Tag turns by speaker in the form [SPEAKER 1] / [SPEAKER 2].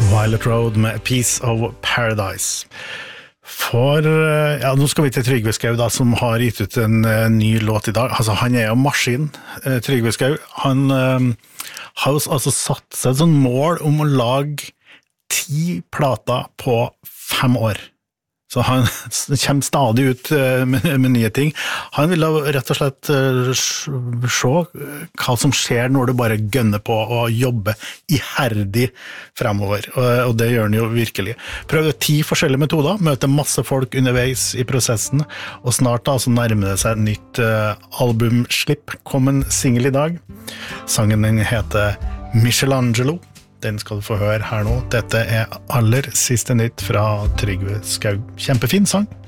[SPEAKER 1] Violet Road med Piece of Paradise. Nå skal vi til Trygve Skau da, som har gitt ut en ny låt I dag. Altså, han jo maskin, Trygve Skau. Han har jo altså satt seg et sånn mål om å lage 10 plater på 5 år. Så han kommer stadig ut med nye ting. Han vil da rett og slett se hva som skjer når du bare gønner på å jobbe iherdig fremover. Og det gjør han jo virkelig. Prøvde 10 forskjellige metoder, møter masse folk underveis I prosessen, og snart da så nærmer det seg nytt albumslipp. Kom en single I dag. Sangen den heter Michelangelo. Den skal du få høre her nå. Dette aller siste nytt fra Trygve Skau. Kjempefin sang.